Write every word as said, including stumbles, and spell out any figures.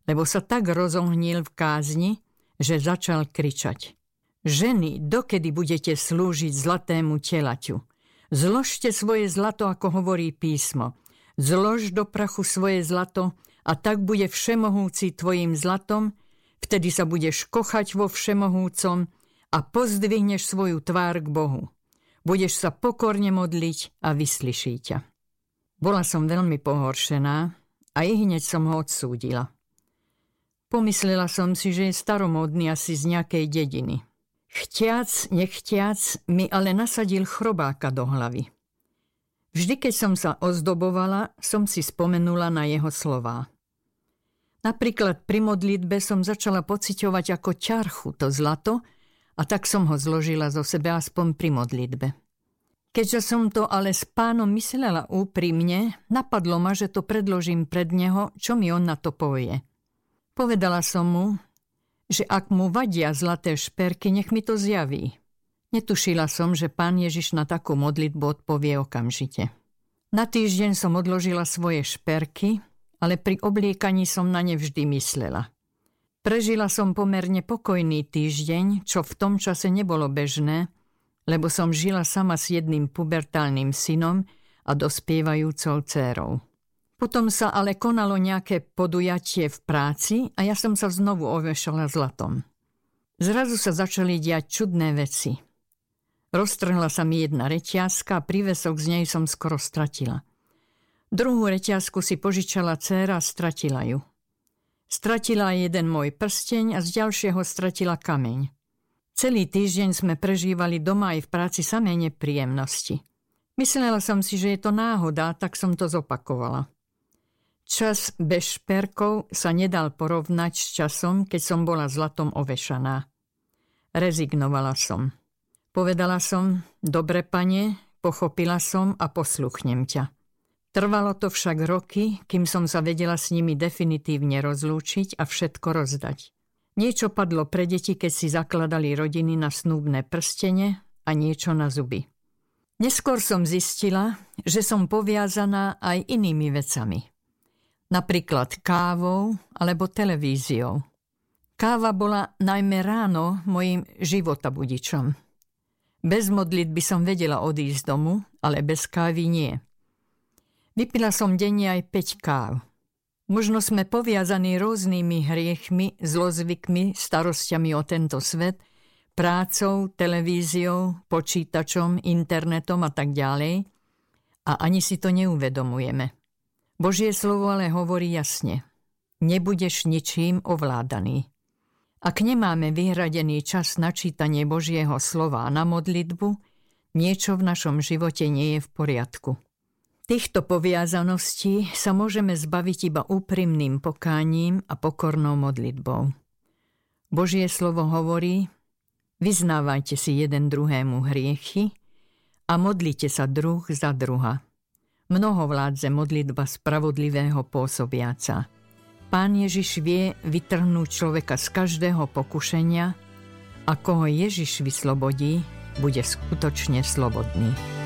lebo sa tak rozohnil v kázni, že začal kričať: Ženy, dokedy budete slúžiť zlatému telaťu? Zložte svoje zlato, ako hovorí písmo. Zlož do prachu svoje zlato a tak bude všemohúci tvojim zlatom, vtedy sa budeš kochať vo všemohúcom a pozdvihneš svoju tvár k Bohu. Budeš sa pokorne modliť a vyslyší ťa. Bola som veľmi pohoršená a i hneď som ho odsúdila. Pomyslela som si, že je staromódny asi z nejakej dediny. Chtiac, nechtiac mi ale nasadil chrobáka do hlavy. Vždy, keď som sa ozdobovala, som si spomenula na jeho slová. Napríklad pri modlitbe som začala pociťovať ako ťarchu to zlato a tak som ho zložila zo sebe aspoň pri modlitbe. Keďže som to ale s pánom myslela úprimne, napadlo ma, že to predložím pred neho, čo mi on na to povie. Povedala som mu, že ak mu vadia zlaté šperky, nech mi to zjaví. Netušila som, že pán Ježiš na takú modlitbu odpovie okamžite. Na týždeň som odložila svoje šperky, ale pri obliekaní som na ne vždy myslela. Prežila som pomerne pokojný týždeň, čo v tom čase nebolo bežné, lebo som žila sama s jedným pubertálnym synom a dospievajúcou dcérou. Potom sa ale konalo nejaké podujatie v práci a ja som sa znovu ovešala zlatom. Zrazu sa začali diať čudné veci. Roztrhla sa mi jedna reťazka a prívesok z nej som skoro stratila. Druhú reťazku si požičala dcéra a stratila ju. Stratila jeden môj prsteň a z ďalšieho stratila kameň. Celý týždeň sme prežívali doma aj v práci samé nepríjemnosti. Myslela som si, že je to náhoda, tak som to zopakovala. Čas bez šperkov sa nedal porovnať s časom, keď som bola zlatom ovešaná. Rezignovala som. Povedala som: dobre, pane, pochopila som a posluchnem ťa. Trvalo to však roky, kým som sa vedela s nimi definitívne rozlúčiť a všetko rozdať. Niečo padlo pre deti, keď si zakladali rodiny na snúbne prstene a niečo na zuby. Neskôr som zistila, že som poviazaná aj inými vecami. Napríklad kávou alebo televíziou. Káva bola najmä ráno mojím životabudičom. Bez modlitby som vedela odísť z domu, ale bez kávy nie. Vypila som denne aj päť káv. Možno sme poviazaní rôznymi hriechmi, zlozvykmi, starosťami o tento svet, prácou, televíziou, počítačom, internetom a tak ďalej, a ani si to neuvedomujeme. Božie slovo ale hovorí jasne: nebudeš ničím ovládaný. Ak nemáme vyhradený čas na čítanie Božieho slova a na modlitbu, niečo v našom živote nie je v poriadku. Týchto poviazaností sa môžeme zbaviť iba úprimným pokáním a pokornou modlitbou. Božie slovo hovorí: vyznávajte si jeden druhému hriechy a modlite sa druh za druha. Mnoho vládze modlitba spravodlivého pôsobiaca. Pán Ježiš vie vytrhnúť človeka z každého pokušenia a koho Ježiš vyslobodí, bude skutočne slobodný.